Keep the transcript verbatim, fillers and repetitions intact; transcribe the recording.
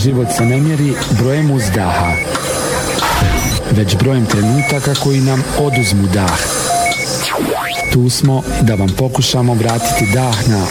Život se ne mjeri brojem uzdaha, već brojem trenutaka koji nam oduzmu dah. Tu smo da vam pokušamo vratiti dah na